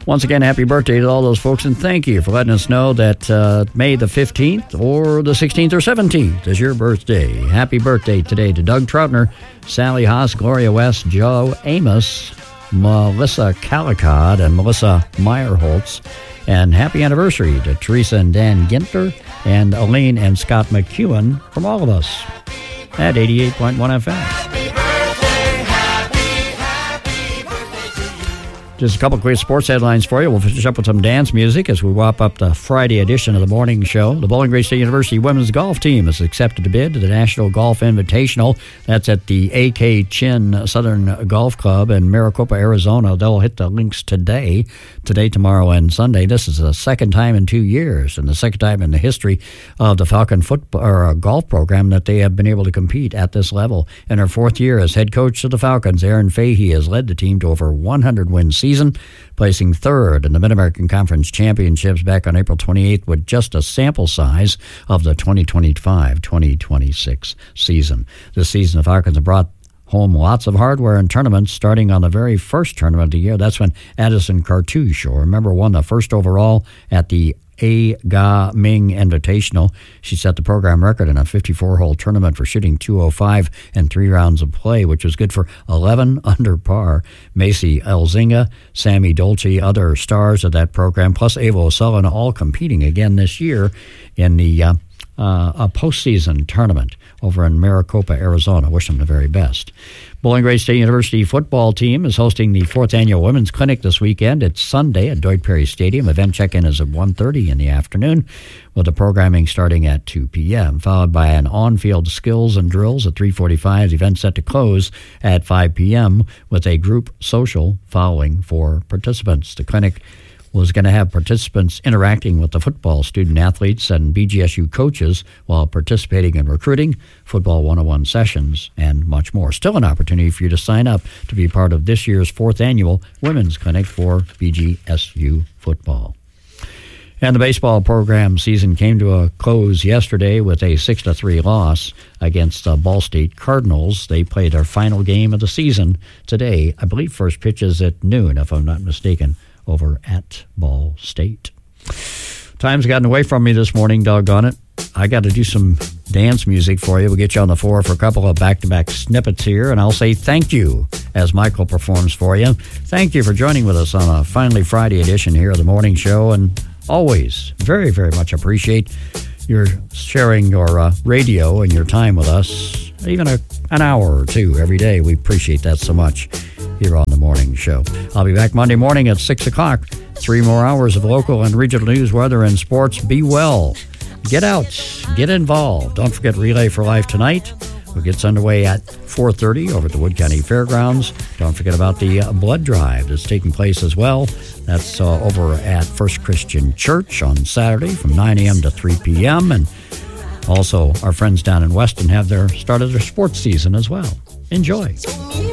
Once again, happy birthday to all those folks, and thank you for letting us know that May the 15th or the 16th or 17th is your birthday. Happy birthday today to Doug Troutner, Sally Haas, Gloria West, Joe Amos, Melissa Calicod, and Melissa Meyerholtz. And happy anniversary to Teresa and Dan Ginter and Elaine and Scott McEwen from all of us at 88.1 FM. Just a couple quick sports headlines for you. We'll finish up with some dance music as we wrap up the Friday edition of the morning show. The Bowling Green State University women's golf team has accepted a bid to the National Golf Invitational. That's at the A.K. Chin Southern Golf Club in Maricopa, Arizona. They'll hit the links today, tomorrow, and Sunday. This is the second time in 2 years and the second time in the history of the Falcon golf program that they have been able to compete at this level. In her fourth year as head coach of the Falcons, Aaron Fahey has led the team to over 100 wins season, placing third in the Mid-American Conference Championships back on April 28th with just a sample size of the 2025-2026 season. This season, the Falcons have brought home lots of hardware and tournaments, starting on the very first tournament of the year. That's when Addison Cartouche, who remember won the first overall at the A. Ming Invitational. She set the program record in a 54-hole tournament for shooting .205 in 3 rounds of play, which was good for 11 under par. Macy Elzinga, Sammy Dolce, other stars of that program, plus Ava O'Sullivan, all competing again this year in the a postseason tournament over in Maricopa, Arizona. Wish them the very best. Bowling Green State University football team is hosting the 4th Annual Women's Clinic this weekend. It's Sunday at Deutsch Perry Stadium. Event check-in is at 1:30 in the afternoon, with the programming starting at 2 p.m., followed by an on-field skills and drills at 3:45. The event set to close at 5 p.m. with a group social following for participants. The clinic was going to have participants interacting with the football student-athletes and BGSU coaches while participating in recruiting, football 101 sessions, and much more. Still an opportunity for you to sign up to be part of this year's 4th Annual Women's Clinic for BGSU football. And the baseball program season came to a close yesterday with a 6-3 loss against the Ball State Cardinals. They played their final game of the season today. I believe first pitch is at noon, if I'm not mistaken, over at Ball State. Time's gotten away from me this morning, doggone it. I got to do some dance music for you. We'll get you on the floor for a couple of back-to-back snippets here, and I'll say thank you as Michael performs for you. Thank you for joining with us on a finally Friday edition here of the morning show, and always very, very much appreciate your sharing your radio and your time with us, even an hour or two every day. We appreciate that so much here on the morning show. I'll be back Monday morning at 6 o'clock. 3 more hours of local and regional news, weather, and sports. Be well. Get out. Get involved. Don't forget Relay for Life tonight. It gets underway at 4:30 over at the Wood County Fairgrounds. Don't forget about the blood drive that's taking place as well. That's over at First Christian Church on Saturday from 9 a.m. to 3 p.m. And also our friends down in Weston have started their sports season as well. Enjoy.